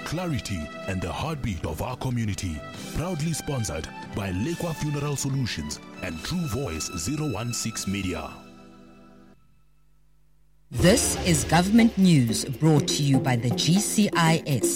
clarity and the heartbeat of our community. Proudly sponsored by Lekwa Funeral Solutions and True Voice 016 Media. This is Government News brought to you by the GCIS.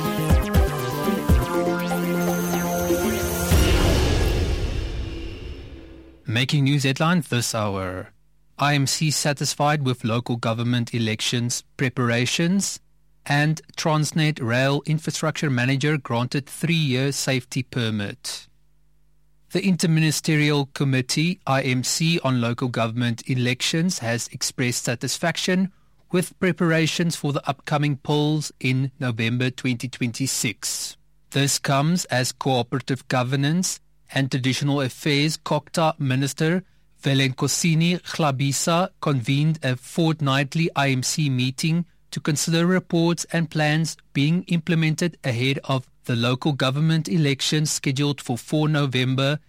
Making news headlines this hour. IMC satisfied with local government elections preparations, and Transnet Rail Infrastructure Manager granted 3-year safety permit. The Interministerial Committee, IMC, on local government elections has expressed satisfaction with preparations for the upcoming polls in November 2026. This comes as Cooperative Governance and Traditional Affairs COGTA Minister Velenkosini Chlabisa convened a fortnightly IMC meeting to consider reports and plans being implemented ahead of the local government elections scheduled for 4 November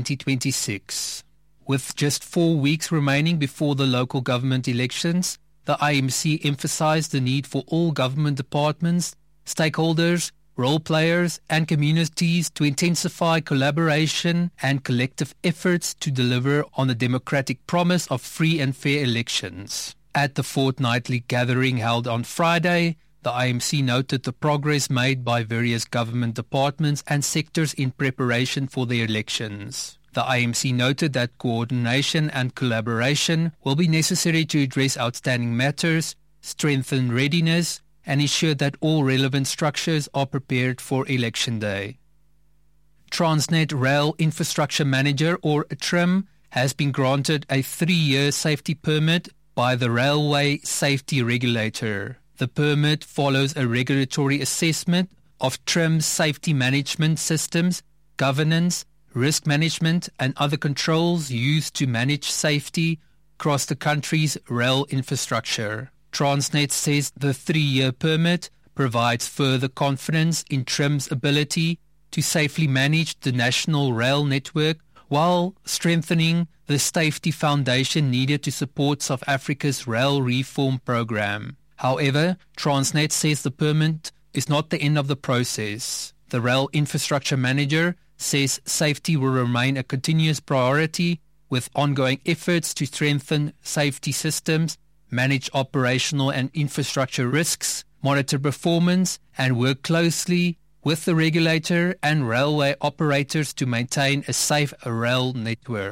2026. With just 4 weeks remaining before the local government elections, the IMC emphasized the need for all government departments, stakeholders, role players and communities to intensify collaboration and collective efforts to deliver on the democratic promise of free and fair elections. At the fortnightly gathering held on Friday, the IMC noted the progress made by various government departments and sectors in preparation for the elections. The IMC noted that coordination and collaboration will be necessary to address outstanding matters, strengthen readiness, and ensure that all relevant structures are prepared for Election Day. Transnet Rail Infrastructure Manager, or TRIM, has been granted a 3-year safety permit by the Railway Safety Regulator. The permit follows a regulatory assessment of TRIM's safety management systems, governance, risk management, and other controls used to manage safety across the country's rail infrastructure. Transnet says the 3-year permit provides further confidence in TRIM's ability to safely manage the national rail network while strengthening the safety foundation needed to support South Africa's rail reform program. However, Transnet says the permit is not the end of the process. The Rail Infrastructure Manager says safety will remain a continuous priority with ongoing efforts to strengthen safety systems, manage operational and infrastructure risks, monitor performance, and work closely with the regulator and railway operators to maintain a safe rail network.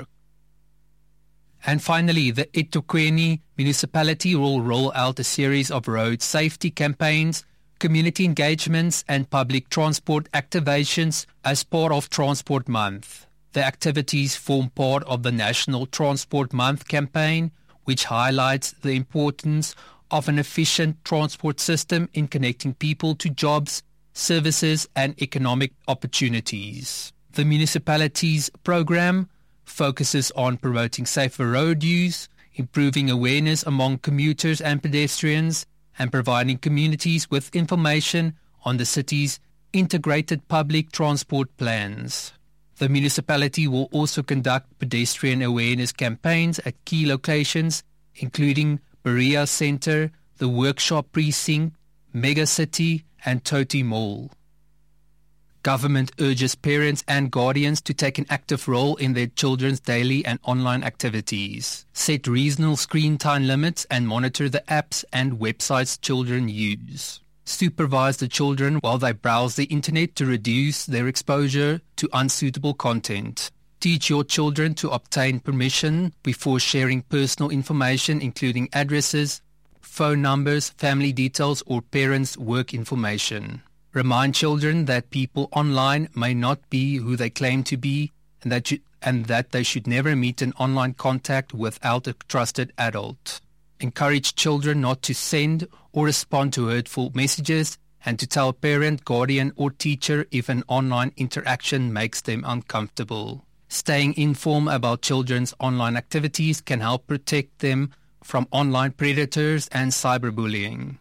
And finally, the eThekwini municipality will roll out a series of road safety campaigns, community engagements, and public transport activations as part of Transport Month. The activities form part of the National Transport Month campaign, which highlights the importance of an efficient transport system in connecting people to jobs, services, and economic opportunities. The municipality's program focuses on promoting safer road use, improving awareness among commuters and pedestrians, and providing communities with information on the city's integrated public transport plans. The municipality will also conduct pedestrian awareness campaigns at key locations, including Berea Centre, the Workshop Precinct, Mega City, and Toti Mall. Government urges parents and guardians to take an active role in their children's daily and online activities, set reasonable screen time limits, and monitor the apps and websites children use. Supervise the children while they browse the internet to reduce their exposure to unsuitable content. Teach your children to obtain permission before sharing personal information, including addresses, phone numbers, family details, or parents' work information. Remind children that people online may not be who they claim to be, and that they should never meet an online contact without a trusted adult. Encourage children not to send or respond to hurtful messages, and to tell parent, guardian, or teacher if an online interaction makes them uncomfortable. Staying informed about children's online activities can help protect them from online predators and cyberbullying.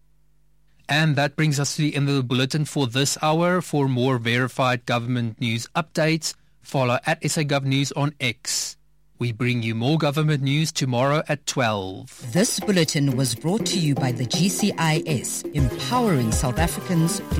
And that brings us to the end of the bulletin for this hour. For more verified government news updates, follow at SAGovNews on X. We bring you more government news tomorrow at 12. This bulletin was brought to you by the GCIS, empowering South Africans